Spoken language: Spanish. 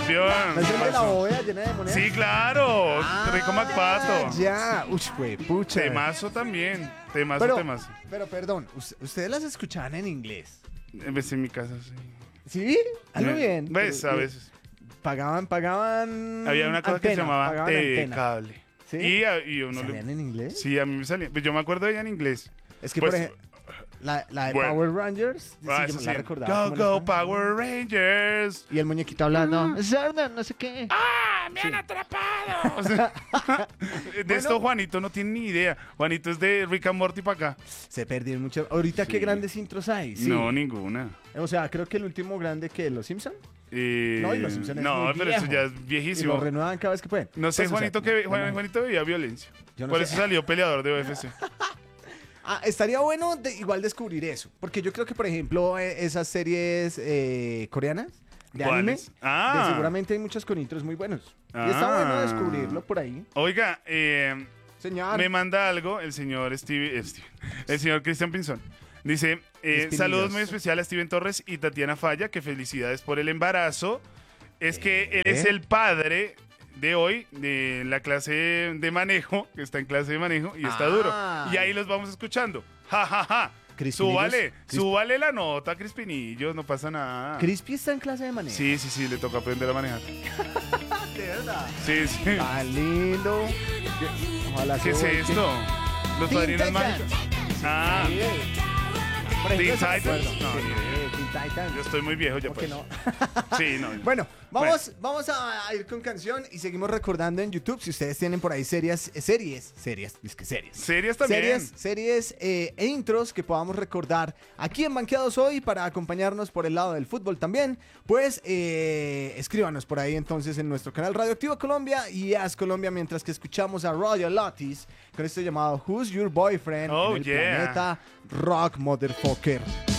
campeón. ¿No es el de la bóveda llena de monedas? Sí, claro. Rico McPato. Ya. Uy, güey, pucha. Temazo también. Temazo, Pero, temazo. pero perdón, ¿ustedes las escuchaban en inglés? En vez en mi casa, sí. ¿Sí? Algo bien. ¿Ves? Pero, A veces. Pagaban. Había una cosa que se llamaba pagaban antena. cable. ¿Sí? Y uno ¿Salían en inglés? Sí, a mí me salía. Pues yo me acuerdo de ella en inglés. Es que, Pues, por ejemplo, la de bueno. Power Rangers, Ah, sí, yo sí, la sí. recordaba. Go, ¿cómo go, era? Power Rangers. Y el muñequito hablando. Zarda, no sé qué. ¡Ah, me han atrapado! O sea, de esto Juanito no tiene ni idea. Juanito es de Rick and Morty para acá. Se perdieron mucho. Ahorita, ¿qué Sí. grandes intros hay? Sí. No, ninguna. O sea, creo que el último grande que Los Simpson. No, y Los Simpson es no, muy pero eso viejo. ya es Y viejísimo. lo renuevan cada vez que pueden. No sé, Pues, o sea, Juanito, Juanito veía violencia. Yo no Por sé. eso salió peleador de UFC. Estaría bueno igual descubrir eso. Porque yo creo que, por ejemplo, esas series coreanas de anime, ¿Cuáles? Ah. seguramente hay muchos con intros muy buenos. Y está Ah. bueno descubrirlo por ahí. Oiga, Señor. me manda algo el señor el señor Cristian Pinzón. Dice, Espinillos. saludos muy especial a Steven Torres y Tatiana Falla, que felicidades por el embarazo. Es que él es el padre de hoy de la clase de manejo, que está en clase de manejo y está duro. Y ahí los vamos escuchando. Ja, ja, ja. Crispinillos. Súbale la nota, Crispinillos, no pasa nada. Crispy está en clase de manejo. Sí, le toca aprender a manejar. De verdad. Sí, sí. Tan lindo. Ojalá ¿Qué es se esto? Los Teen padrinos Titans. mágicos. Ah, Sí. Por ejemplo, Teen ese me Titans. acuerdo. No, Sí, ni idea. Teen Titans. yo estoy muy viejo ya, ¿Por pues. qué no? Sí, no. Bueno, vamos a ir con canción y seguimos recordando en YouTube si ustedes tienen por ahí series, es que series. Series también. Series e intros que podamos recordar aquí en Banqueados Hoy para acompañarnos por el lado del fútbol también. Pues escríbanos por ahí entonces en nuestro canal Radioactivo Colombia y As Colombia mientras que escuchamos a Royal Otis con esto llamado Who's Your Boyfriend Oh, en el yeah. planeta Rock Motherfucker.